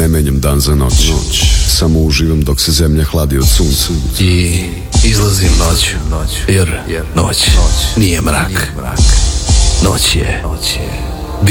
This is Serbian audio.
ne menjam dan za noć. Samo uživam dok se zemlja hladi od sunca. I izlazim noću, jer noć nije mrak. Noć je